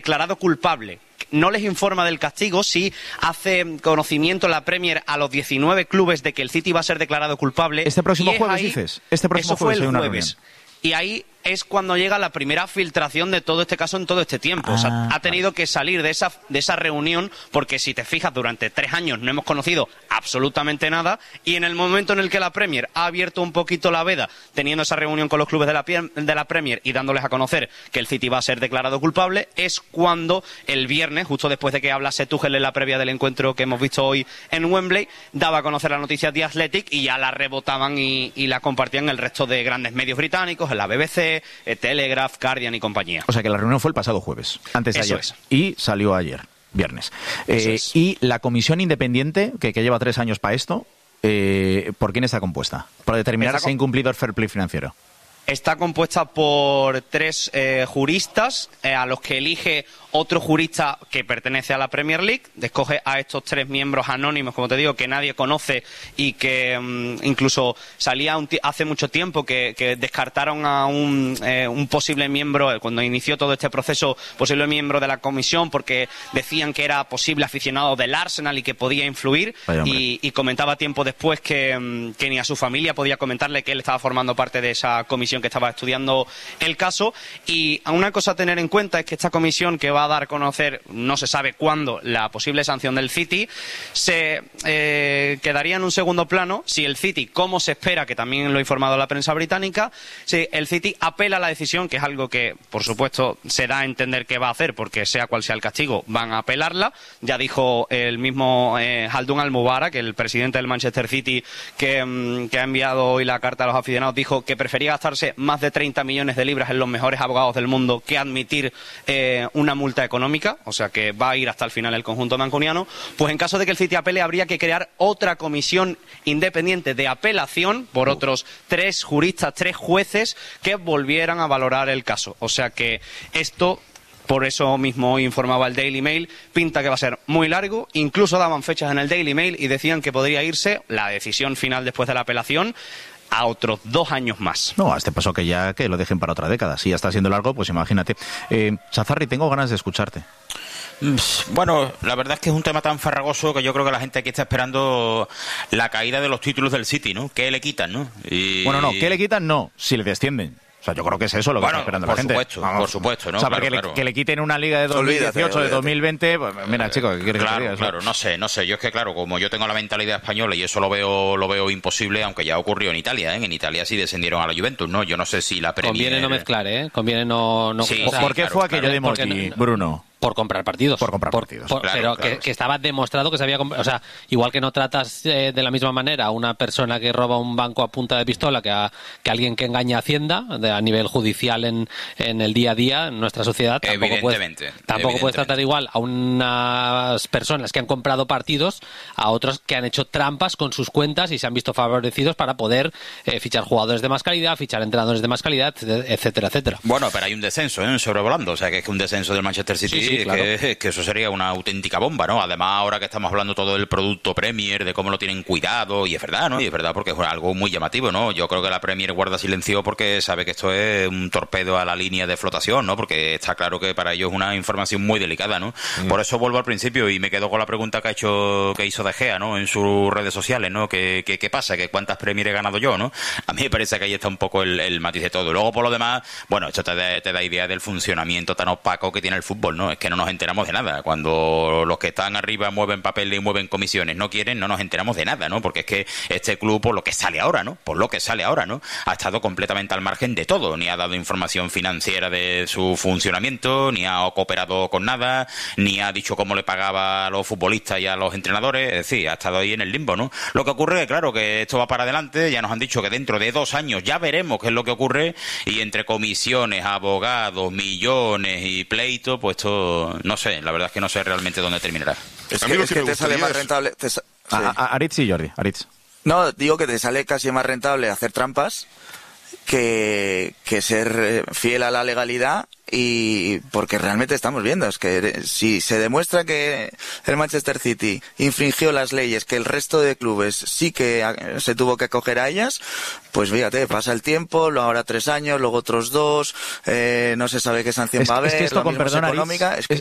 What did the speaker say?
declarado culpable. No les informa del castigo, sí hace conocimiento la Premier a los 19 clubes de que el City va a ser declarado culpable. ¿Este próximo jueves dices? Este próximo jueves hay una jueves. reunión. Y ahí es cuando llega la primera filtración de todo este caso en todo este tiempo. O sea, ha tenido que salir de esa reunión, porque si te fijas, durante 3 años no hemos conocido absolutamente nada, y en el momento en el que la Premier ha abierto un poquito la veda, teniendo esa reunión con los clubes de la Premier y dándoles a conocer que el City va a ser declarado culpable, es cuando el viernes, justo después de que hablase Tuchel en la previa del encuentro que hemos visto hoy en Wembley, daba a conocer la noticia de Athletic y ya la rebotaban y la compartían el resto de grandes medios británicos, en la BBC, Telegraph, Guardian y compañía. O sea que la reunión fue el pasado jueves, antes de Eso ayer. es. Y salió ayer, viernes. Es. Y la comisión independiente, que lleva 3 años para esto, ¿por quién está compuesta? Para determinar si ha incumplido el fair play financiero. Está compuesta por 3 juristas, a los que elige otro jurista que pertenece a la Premier League. Escoge a estos 3 miembros anónimos, como te digo, que nadie conoce y que incluso salía hace mucho tiempo que descartaron a un posible miembro, cuando inició todo este proceso, posible miembro de la comisión, porque decían que era posible aficionado del Arsenal y que podía influir. Y comentaba tiempo después que ni a su familia podía comentarle que él estaba formando parte de esa comisión que estaba estudiando el caso. Y una cosa a tener en cuenta es que esta comisión, que va a dar a conocer, no se sabe cuándo, la posible sanción del City, se quedaría en un segundo plano si el City, como se espera, que también lo ha informado la prensa británica, si el City apela a la decisión, que es algo que, por supuesto, se da a entender que va a hacer, porque sea cual sea el castigo, van a apelarla. Ya dijo el mismo Haldun Al-Mubarak, el presidente del Manchester City, que ha enviado hoy la carta a los aficionados, dijo que prefería gastarse más de 30 millones de libras en los mejores abogados del mundo que admitir una multa económica, o sea que va a ir hasta el final el conjunto mancuniano. Pues en caso de que el City apele, habría que crear otra comisión independiente de apelación por otros 3 juristas, 3 jueces que volvieran a valorar el caso. O sea que esto, por eso mismo hoy informaba el Daily Mail, pinta que va a ser muy largo. Incluso daban fechas en el Daily Mail y decían que podría irse la decisión final después de la apelación a otros 2 años más. No, a este paso que lo dejen para otra década. Si ya está siendo largo, pues imagínate. Chazarri, tengo ganas de escucharte. Bueno, la verdad es que es un tema tan farragoso que yo creo que la gente aquí está esperando la caída de los títulos del City, ¿no? ¿Qué le quitan, no? Bueno, no, ¿qué le quitan? No, si le descienden. O sea, yo creo que es eso lo que está esperando la gente. Por supuesto, ¿no? O sea, claro, porque que le quiten una liga de 2018, de 2020, pues mira, chicos, ¿qué quieres que te diga? Claro, no sé. Yo es que, claro, como yo tengo la mentalidad española y eso lo veo imposible, aunque ya ocurrió en Italia, ¿eh? En Italia sí descendieron a la Juventus, ¿no? Yo no sé si la Premier... Conviene no mezclar, ¿eh? Conviene no... Sí, o sea, ¿por qué fue aquello de Monti, Bruno? Por comprar partidos. Claro. Que estaba demostrado que se había... O sea, igual que no tratas de la misma manera a una persona que roba un banco a punta de pistola que a alguien que engaña a Hacienda a nivel judicial en el día a día en nuestra sociedad. Tampoco puedes tratar igual a unas personas que han comprado partidos a otros que han hecho trampas con sus cuentas y se han visto favorecidos para poder fichar jugadores de más calidad, fichar entrenadores de más calidad, etcétera, etcétera. Bueno, pero hay un descenso, sobrevolando. O sea, que es que un descenso del Manchester City... Sí, claro. que eso sería una auténtica bomba, ¿no? Además, ahora que estamos hablando todo del producto Premier, de cómo lo tienen cuidado, y es verdad, ¿no? Y es verdad porque es algo muy llamativo, ¿no? Yo creo que la Premier guarda silencio porque sabe que esto es un torpedo a la línea de flotación, ¿no? Porque está claro que para ellos es una información muy delicada, ¿no? Por eso vuelvo al principio y me quedo con la pregunta que hizo De Gea, ¿no? En sus redes sociales, ¿no? ¿Qué pasa? ¿Que cuántas Premier he ganado yo, no? A mí me parece que ahí está un poco el matiz de todo. Luego, por lo demás, bueno, esto te da idea del funcionamiento tan opaco que tiene el fútbol, ¿no? Es que no nos enteramos de nada. Cuando los que están arriba mueven papeles y mueven comisiones, no quieren, no nos enteramos de nada, ¿no? Porque es que este club, por lo que sale ahora, ¿no? Ha estado completamente al margen de todo. Ni ha dado información financiera de su funcionamiento, ni ha cooperado con nada, ni ha dicho cómo le pagaba a los futbolistas y a los entrenadores. Es decir, ha estado ahí en el limbo, ¿no? Lo que ocurre es, claro, que esto va para adelante. Ya nos han dicho que dentro de 2 años ya veremos qué es lo que ocurre, y entre comisiones, abogados, millones y pleitos, pues esto... No sé, la verdad es que no sé realmente dónde terminará. Es que te sale más rentable... Aritz y Jordi, Aritz. No, digo que te sale casi más rentable hacer trampas que ser fiel a la legalidad, y porque realmente estamos viendo es que si se demuestra que el Manchester City infringió las leyes, que el resto de clubes sí que se tuvo que acoger a ellas, pues fíjate, pasa el tiempo, ahora 3 años, luego otros 2, no se sabe qué sanción va a haber, es que esto, lo con mismo es perdón, económica.